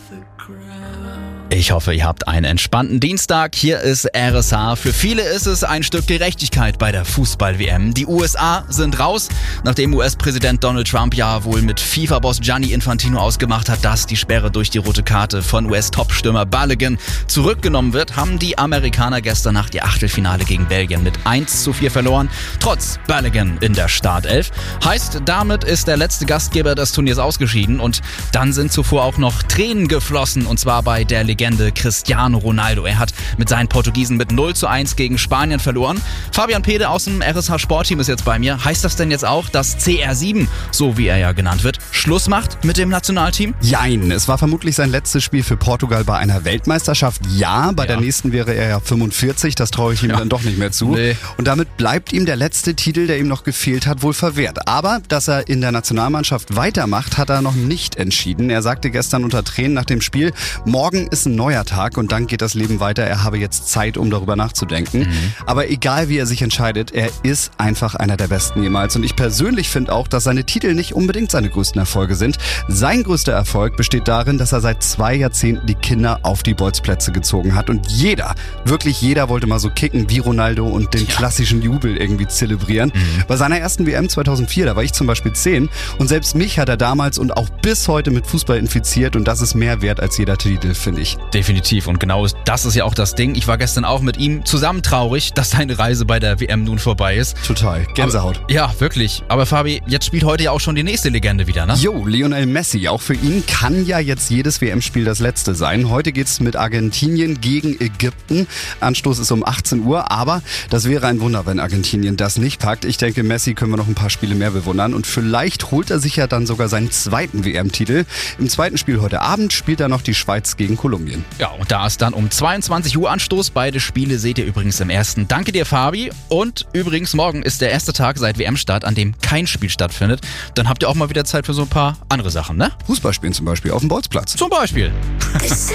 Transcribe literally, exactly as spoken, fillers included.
Ich hoffe, ihr habt einen entspannten Dienstag. Hier ist R S H. Für viele ist es ein Stück Gerechtigkeit bei der Fußball-W M. Die U S A sind raus, nachdem U S-Präsident Donald Trump ja wohl mit FIFA-Boss Gianni Infantino ausgemacht hat, dass die Sperre durch die rote Karte von U S-Top-Stürmer Balogun zurückgenommen wird, haben die Amerikaner gestern Nacht ihr Achtelfinale gegen Belgien mit eins zu vier verloren, trotz Balogun in der Startelf. Heißt, damit ist der letzte Gastgeber des Turniers ausgeschieden und dann sind zuvor auch noch Tränen geflossen, und zwar bei der Legende Cristiano Ronaldo. Er hat mit seinen Portugiesen mit null zu eins gegen Spanien verloren. Fabian Pede aus dem R S H-Sportteam ist jetzt bei mir. Heißt das denn jetzt auch, dass C R sieben, so wie er ja genannt wird, Schluss macht mit dem Nationalteam? Jein, es war vermutlich sein letztes Spiel für Portugal bei einer Weltmeisterschaft. Ja, bei ja. der nächsten wäre er ja fünfundvierzig, das traue ich ihm ja. dann doch nicht mehr zu. Nee. Und damit bleibt ihm der letzte Titel, der ihm noch gefehlt hat, wohl verwehrt. Aber dass er in der Nationalmannschaft weitermacht, hat er noch nicht entschieden. Er sagte gestern unter Tränen nach dem Spiel, morgen ist ein neuer Tag und dann geht das Leben weiter. Er habe jetzt Zeit, um darüber nachzudenken. Mhm. Aber egal, wie er sich entscheidet, er ist einfach einer der Besten jemals. Und ich persönlich finde auch, dass seine Titel nicht unbedingt seine größten Erfolge sind. Sein größter Erfolg besteht darin, dass er seit zwei Jahrzehnten die Kinder auf die Bolzplätze gezogen hat. Und jeder, wirklich jeder wollte mal so kicken wie Ronaldo und den ja. klassischen Jubel irgendwie zelebrieren. Mhm. Bei seiner ersten W M zweitausendvier, da war ich zum Beispiel zehn. Und selbst mich hat er damals und auch bis heute mit Fußball infiziert. Und das ist mehr wert als jeder Titel, finde ich. Definitiv. Und genau das ist ja auch das Ding. Ich war gestern auch mit ihm zusammen traurig, dass seine Reise bei der W M nun vorbei ist. Total. Gänsehaut. Aber, ja, wirklich. Aber Fabi, jetzt spielt heute ja auch schon die nächste Legende wieder, ne? Jo, Lionel Messi. Auch für ihn kann ja jetzt jedes W M-Spiel das letzte sein. Heute geht's mit Argentinien gegen Ägypten. Anstoß ist um achtzehn Uhr, aber das wäre ein Wunder, wenn Argentinien das nicht packt. Ich denke, Messi können wir noch ein paar Spiele mehr bewundern und vielleicht holt er sich ja dann sogar seinen zweiten W M-Titel. Im zweiten Spiel heute Abend spielt er noch die Schweiz gegen Kolumbien. Ja, und da ist dann um zweiundzwanzig Uhr Anstoß. Beide Spiele seht ihr übrigens im ersten. Danke dir, Fabi. Und übrigens, morgen ist der erste Tag seit W M-Start, an dem kein Spiel stattfindet. Dann habt ihr auch mal wieder Zeit für so ein paar andere Sachen, ne? Fußball spielen zum Beispiel auf dem Bolzplatz. Zum Beispiel.